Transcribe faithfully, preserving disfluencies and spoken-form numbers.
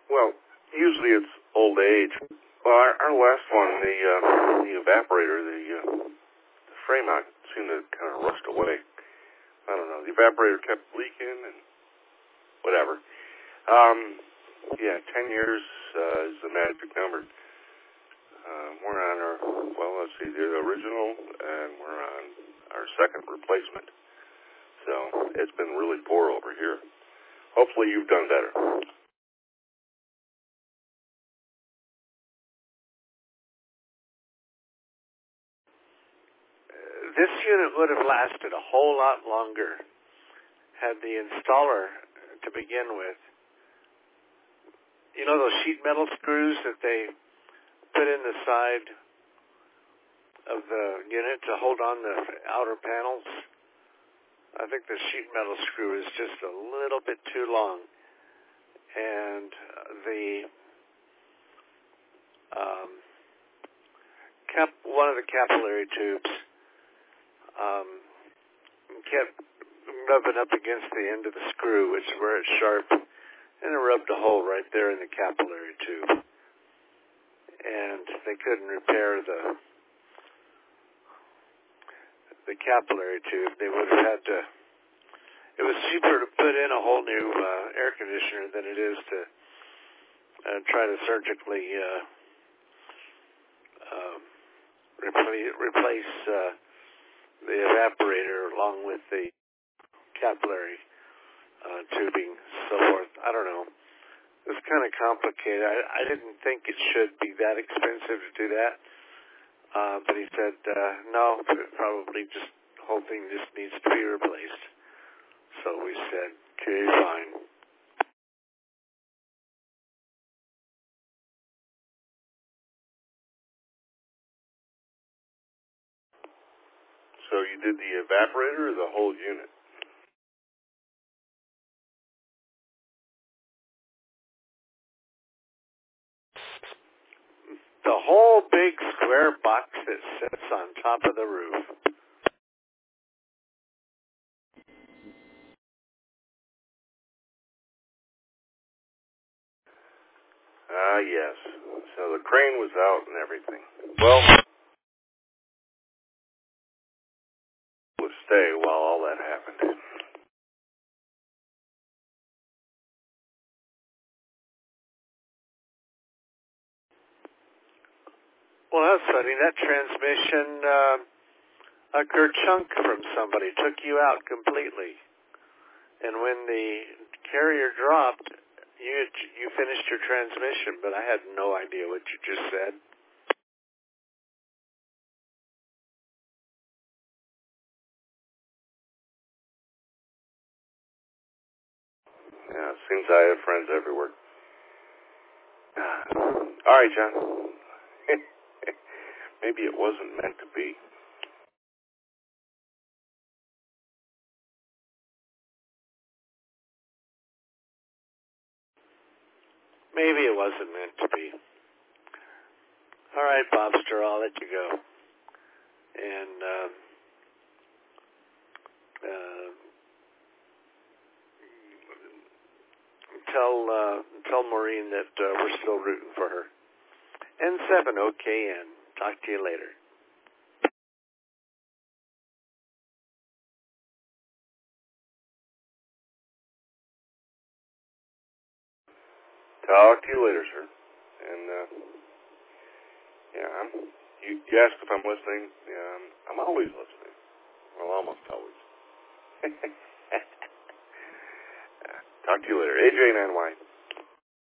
Well, usually it's old age. Well, our, our last one, the uh, the evaporator, the, uh, the frame out seemed to kind of rust away. I don't know. The evaporator kept leaking and whatever. Um, yeah, ten years uh, is the magic number. Uh, we're on our, well, let's see, the original, and we're on our second replacement. So it's been really poor over here. Hopefully you've done better. This unit would have lasted a whole lot longer had the installer, to begin with, you know those sheet metal screws that they put in the side of the unit to hold on the outer panels? I think the sheet metal screw is just a little bit too long. And the um, cap, one of the capillary tubes um, kept rubbing up against the end of the screw, which is where it's sharp, and it rubbed a hole right there in the capillary tube. And they couldn't repair the the capillary tube. They would have had to. It was cheaper to put in a whole new uh, air conditioner than it is to uh, try to surgically uh, um, replace, replace uh, the evaporator along with the capillary uh, tubing, so forth. I don't know. It was kind of complicated. I, I didn't think it should be that expensive to do that. Uh, but he said, uh, no, probably just the whole thing just needs to be replaced. So we said, okay, fine. So you did the evaporator or the whole unit? The whole big square box that sits on top of the roof. Ah, uh, yes. So the crane was out and everything. Well, would stay while all that happened. Well, that's funny. That transmission, uh, a kerchunk from somebody took you out completely. And when the carrier dropped, you you finished your transmission, but I had no idea what you just said. Yeah, it seems I have friends everywhere. All right, John. Maybe it wasn't meant to be. Maybe it wasn't meant to be. All right, Bobster, I'll let you go. And uh, uh, tell uh, tell Maureen that uh, we're still rooting for her. N seven O K N. Talk to you later. Talk to you later, sir. And, uh, yeah, I'm, you, you asked if I'm listening. Yeah, I'm, I'm always listening. Well, almost always. Talk to you later. A J nine Y.